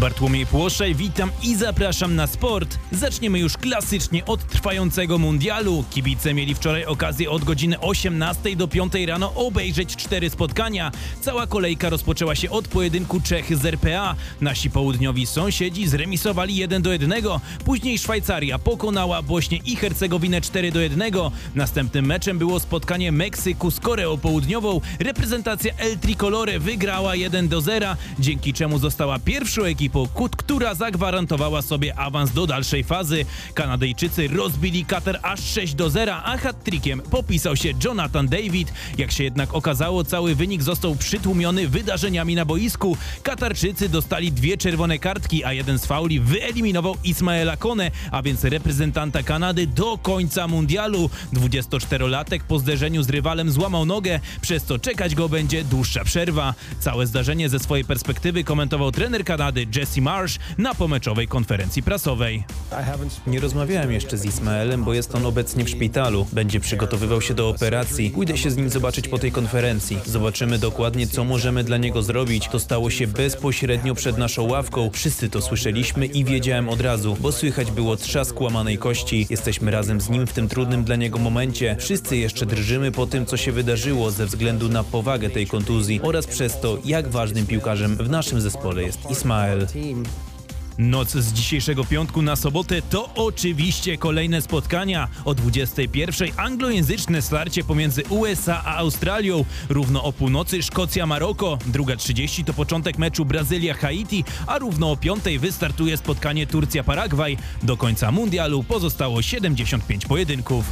Bartłomiej Płoszaj, witam i zapraszam na sport. Zaczniemy już klasycznie od trwającego mundialu. Kibice mieli wczoraj okazję od godziny 18 do 5 rano obejrzeć 4 spotkania. Cała kolejka rozpoczęła się od pojedynku Czech z RPA. Nasi południowi sąsiedzi zremisowali 1-1. Później Szwajcaria pokonała Bośnię i Hercegowinę 4-1. Następnym meczem było spotkanie Meksyku z Koreą Południową. Reprezentacja El Tricolore wygrała 1-0, dzięki czemu została pierwszą ekipą, która zagwarantowała sobie awans do dalszej fazy. Kanadyjczycy rozbili Katar aż 6-0, a hat-trickiem popisał się Jonathan David. Jak się jednak okazało, cały wynik został przytłumiony wydarzeniami na boisku. Katarczycy dostali 2 czerwone kartki, a jeden z fauli wyeliminował Ismaela Kone, a więc reprezentanta Kanady do końca mundialu. 24-latek po zderzeniu z rywalem złamał nogę, przez co czekać go będzie dłuższa przerwa. Całe zdarzenie ze swojej perspektywy komentował trener Kanady Jesse Marsh na pomeczowej konferencji prasowej. Nie rozmawiałem jeszcze z Ismaelem, bo jest on obecnie w szpitalu. Będzie przygotowywał się do operacji. Pójdę się z nim zobaczyć po tej konferencji. Zobaczymy dokładnie, co możemy dla niego zrobić. To stało się bezpośrednio przed naszą ławką. Wszyscy to słyszeliśmy i wiedziałem od razu, bo słychać było trzask łamanej kości. Jesteśmy razem z nim w tym trudnym dla niego momencie. Wszyscy jeszcze drżymy po tym, co się wydarzyło ze względu na powagę tej kontuzji oraz przez to, jak ważnym piłkarzem w naszym zespole jest Ismael. Noc z dzisiejszego piątku na sobotę to oczywiście kolejne spotkania. O 21:00 anglojęzyczne starcie pomiędzy USA a Australią. Równo o północy Szkocja-Maroko. 2:30 to początek meczu Brazylia-Haiti, a równo o 5:00 wystartuje spotkanie Turcja-Paragwaj. Do końca mundialu pozostało 75 pojedynków.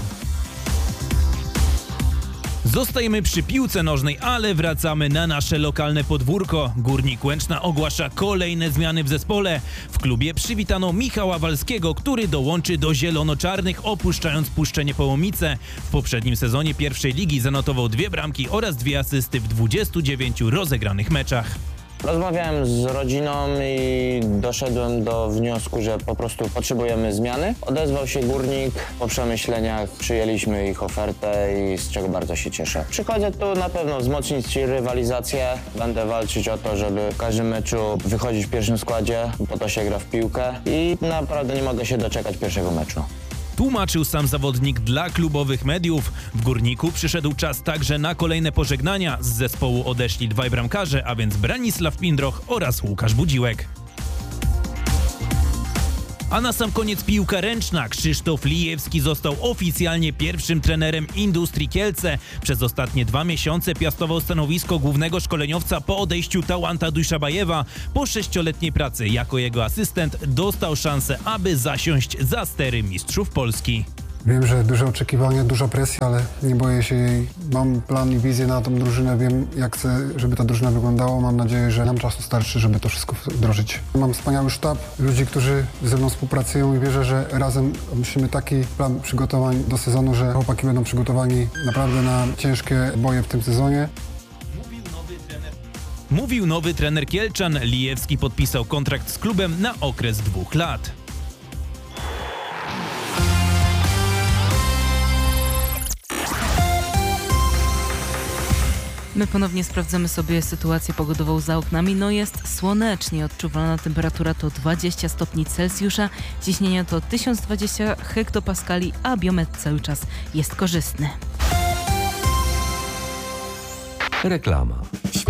Zostajemy przy piłce nożnej, ale wracamy na nasze lokalne podwórko. Górnik Łęczna ogłasza kolejne zmiany w zespole. W klubie przywitano Michała Walskiego, który dołączy do zielono-czarnych, opuszczając Puszczę Niepołomice. W poprzednim sezonie pierwszej ligi zanotował 2 bramki oraz 2 asysty w 29 rozegranych meczach. Rozmawiałem z rodziną i doszedłem do wniosku, że po prostu potrzebujemy zmiany. Odezwał się Górnik, po przemyśleniach przyjęliśmy ich ofertę i z czego bardzo się cieszę. Przychodzę tu na pewno wzmocnić rywalizację, będę walczyć o to, żeby w każdym meczu wychodzić w pierwszym składzie, po to się gra w piłkę i naprawdę nie mogę się doczekać pierwszego meczu. Tłumaczył sam zawodnik dla klubowych mediów. W Górniku przyszedł czas także na kolejne pożegnania. Z zespołu odeszli 2 bramkarze, a więc Branisław Pindroch oraz Łukasz Budziłek. A na sam koniec piłka ręczna. Krzysztof Lijewski został oficjalnie pierwszym trenerem Industrii Kielce. Przez ostatnie 2 miesiące piastował stanowisko głównego szkoleniowca po odejściu Tałanta Dujszabajewa. Po 6-letniej pracy jako jego asystent dostał szansę, aby zasiąść za stery mistrzów Polski. Wiem, że duże oczekiwania, duża presja, ale nie boję się jej. Mam plan i wizję na tą drużynę, wiem jak chcę, żeby ta drużyna wyglądała. Mam nadzieję, że nam czasu starczy, żeby to wszystko wdrożyć. Mam wspaniały sztab, ludzi, którzy ze mną współpracują i wierzę, że razem musimy taki plan przygotowań do sezonu, że chłopaki będą przygotowani naprawdę na ciężkie boje w tym sezonie. Mówił nowy trener Kielczan. Lijewski podpisał kontrakt z klubem na okres 2 lat. My ponownie sprawdzamy sobie sytuację pogodową za oknami. No jest słonecznie, odczuwalna temperatura to 20 stopni Celsjusza, ciśnienie to 1020 hektopaskali, a biometr cały czas jest korzystny. Reklama.